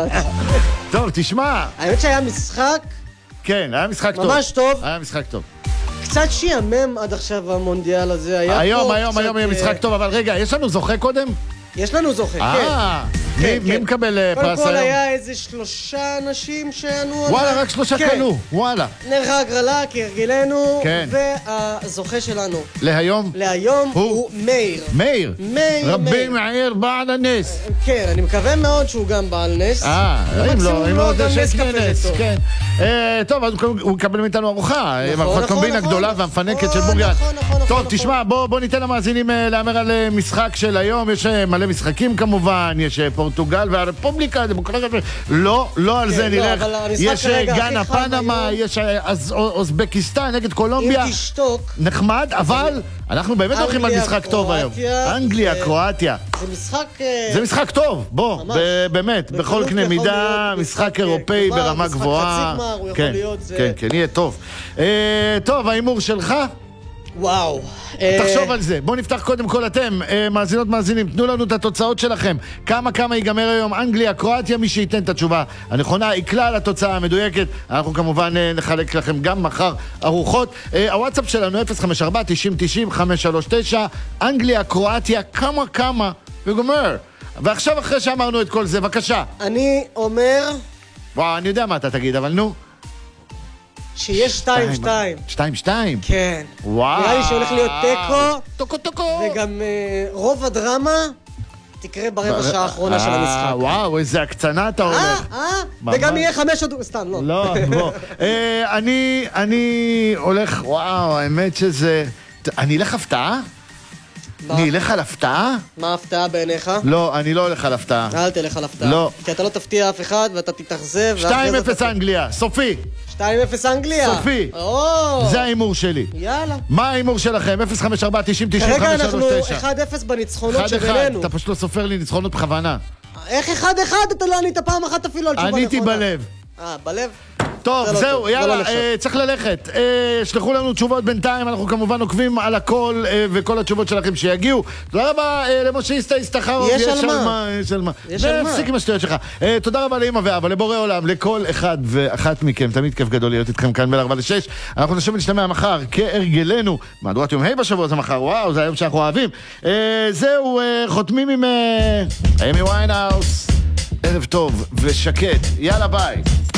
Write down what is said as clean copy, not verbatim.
לדעת. טוב, תשמע. האמת שהיה משחק כן, היה משחק טוב. ממש טוב. היה משחק טוב. קצת שיאמם עד עכשיו המונדיאל הזה. היום יהיה משחק טוב, אבל רגע, יש לנו זוכה קודם? יש לנו זוכה, כן. מי מקבל פרס היום? קודם כל היה איזה 3 אנשים שענו. וואלה, רק 3 קנו, וואלה. נערכה הגרלה, כהרגלנו, כן. והזוכה שלנו להיום הוא מאיר. מאיר? מאיר. רבי מאיר בעל הנס. כן, אני מקווה מאוד שהוא גם בעל נס. אם לא, גם זה נס שני קפה נס, זה טוב. כן. טוב, אז הוא מקבל מאיתנו ארוחה, ארוחת קומבינה נכון. גדולה והמפנקת של נכון, בורגן. נכון. טוב, תשמע, בוא ניתן למאזינים להמר על משחק של היום, יש מלא משחקים כמובן, יש פורטוגל והרפובליקה הדמוקרטית, לא על זה נלך, יש גאנה פנמה, יש אוזבקיסטן נגד קולומביה, אם תשתוק, נחמד, אבל אנחנו באמת הולכים על משחק טוב היום. אנגליה, קרואטיה. זה משחק טוב, בוא, באמת, בכל קנה מידה, משחק אירופאי ברמה גבוהה. משחק חצי גמר, הוא יכול להיות זה. כן, יהיה טוב. טוב, ההימור שלך? וואו. תחשוב על זה. בואו נפתח קודם כל אתם, מאזינות מאזינים, תנו לנו את התוצאות שלכם. כמה ייגמר היום אנגליה, קרואטיה, מי שייתן את התשובה הנכונה, יקלע על התוצאה המדויקת. אנחנו כמובן נחלק לכם גם מחר ארוחות. הוואטסאפ שלנו 054-90-90-539, אנגליה, קרואטיה, כמה, וגומר. ועכשיו אחרי שאמרנו את כל זה, בבקשה. אני אומר... וואו, אני יודע מה אתה תגיד, אבל נו. שיש 2-2. 2-2? כן. וואו. נראה לי שהולך להיות טוקו. וגם רוב הדרמה תקרה ברבע שעה האחרונה של המשחק. וואו, איזה הקצנה אתה אומר. וגם יהיה 5 עוד... סתם, לא. לא, בוא. אני הולך, וואו, האמת שזה... אני אלך הפתעה? אני אלך על הפתעה? מה ההפתעה בעיניך? לא, אני לא הולך על הפתעה. אל תלך על הפתעה. לא. כי אתה לא תפתיע אף אחד ואתה תתאכזב. 2-0 אנגליה, סופי. 2-0 אנגליה. סופי. זה ההימור שלי. יאללה. מה ההימור שלכם? 054-90-90-539. כרגע אנחנו 1-0 בניצחונות שבינינו. אתה פשוט לא סופר לי ניצחונות בכוונה. איך 1-1? אתה לא ענית פעם אחת אפילו על תשובה נכונה. עניתי בלב. בלב? טוב, זהו, יאללה, צריך ללכת. שלחו לנו תשובות בינתיים, אנחנו כמובן עוקבים על הכל וכל התשובות שלכם שיגיעו. תודה רבה למשה איסטחרוב. יש על מה. והפסיק עם השטויות שלך. תודה רבה לאמא ואבא, לבורא עולם, לכל אחד ואחת מכם. תמיד כיף גדול להיות איתכם כאן ב-4-6. אנחנו נשב ונשתמע מחר, כהרגלנו. מהדורת יום ה' בשבוע זה מחר, וואו, זה היום שאנחנו אוהבים. זהו, חותמים עם אמי ויינהאוס. ערב טוב ושקט. יאללה, ביי.